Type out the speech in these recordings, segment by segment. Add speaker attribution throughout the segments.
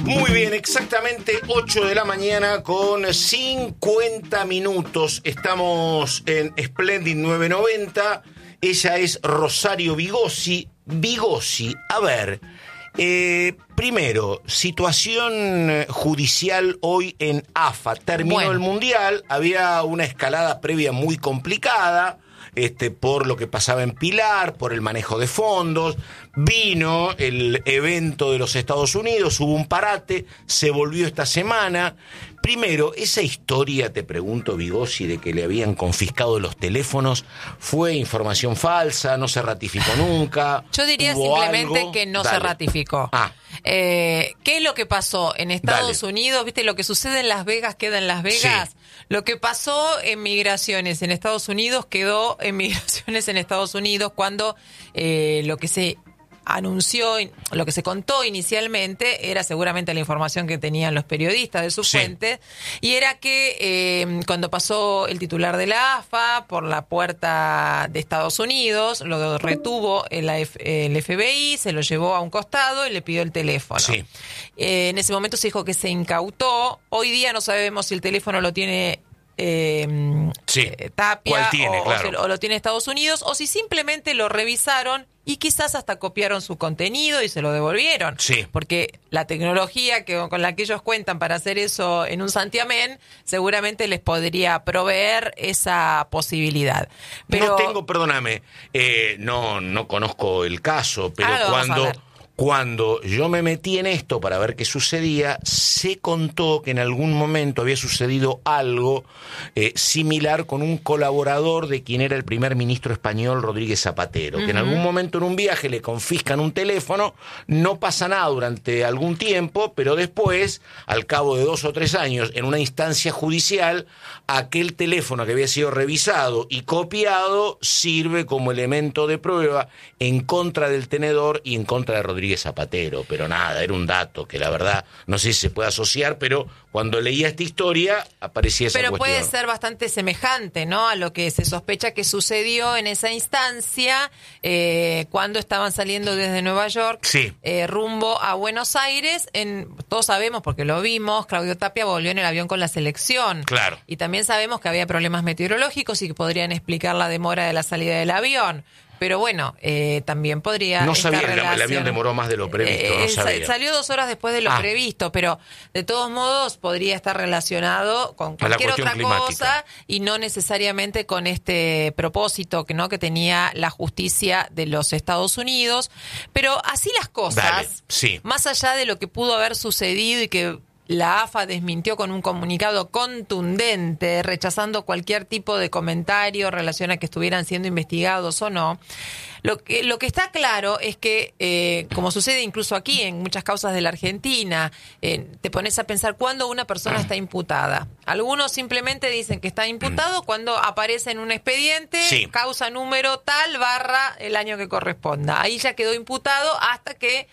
Speaker 1: Muy bien, exactamente 8 de la mañana con 50 minutos. Estamos en Splendid 990. Ella es Rosario Vigossi. Vigossi, a ver, primero, situación judicial hoy en AFA. Terminó el Mundial, había una escalada previa muy complicada. Por lo que pasaba en Pilar, por el manejo de fondos, vino el evento de los Estados Unidos, hubo un parate, se volvió esta semana. Primero, esa historia, te pregunto, Vigossi, de que le habían confiscado los teléfonos, ¿fue información falsa? ¿No se ratificó nunca?
Speaker 2: Yo diría simplemente que no se ratificó. ¿Qué es lo que pasó en Estados Unidos? ¿Viste? Lo que sucede en Las Vegas queda en Las Vegas. Sí. Lo que pasó en migraciones en Estados Unidos quedó en migraciones en Estados Unidos cuando lo que se anunció, lo que se contó inicialmente era seguramente la información que tenían los periodistas de su fuente, y era que cuando pasó el titular de la AFA por la puerta de Estados Unidos, lo retuvo el FBI, se lo llevó a un costado y le pidió el teléfono. Sí. En ese momento se dijo que se incautó. Hoy día no sabemos si el teléfono lo tiene Tapia o lo tiene Estados Unidos, o si simplemente lo revisaron y quizás hasta copiaron su contenido y se lo devolvieron. Sí. Porque la tecnología con la que ellos cuentan para hacer eso en un santiamén seguramente les podría proveer esa posibilidad. Pero
Speaker 1: perdóname, no conozco el caso, pero cuando yo me metí en esto para ver qué sucedía, se contó que en algún momento había sucedido algo similar con un colaborador de quien era el primer ministro español, Rodríguez Zapatero, que en algún momento en un viaje le confiscan un teléfono, no pasa nada durante algún tiempo, pero después, al cabo de 2 o 3 años, en una instancia judicial, aquel teléfono que había sido revisado y copiado sirve como elemento de prueba en contra del tenedor y en contra de Rodríguez Zapatero, pero nada, era un dato que la verdad no sé si se puede asociar, pero cuando leía esta historia aparecía esa cuestión.
Speaker 2: Pero puede ser bastante semejante, ¿no?, a lo que se sospecha que sucedió en esa instancia cuando estaban saliendo desde Nueva York rumbo a Buenos Aires. Todos sabemos, porque lo vimos, Claudio Tapia volvió en el avión con la selección. Claro. Y también sabemos que había problemas meteorológicos y que podrían explicar la demora de la salida del avión. Pero bueno, también podría...
Speaker 1: No sabía, el avión demoró más de lo previsto, no sabía.
Speaker 2: Salió 2 horas después de lo previsto, pero de todos modos podría estar relacionado con cualquier otra cosa y no necesariamente con este propósito que tenía la justicia de los Estados Unidos. Pero así las cosas, más allá de lo que pudo haber sucedido y que la AFA desmintió con un comunicado contundente, rechazando cualquier tipo de comentario en relación a que estuvieran siendo investigados o no. Lo que está claro es que, como sucede incluso aquí en muchas causas de la Argentina, te pones a pensar cuándo una persona está imputada. Algunos simplemente dicen que está imputado cuando aparece en un expediente, causa número tal / el año que corresponda. Ahí ya quedó imputado hasta que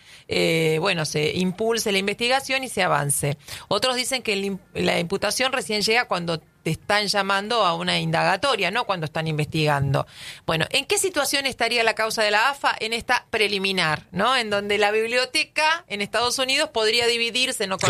Speaker 2: se impulse la investigación y se avance. Otros dicen que la imputación recién llega cuando te están llamando a una indagatoria, no cuando están investigando. Bueno, ¿en qué situación estaría la causa de la AFA? En esta preliminar, ¿no? En donde la biblioteca en Estados Unidos podría dividirse, no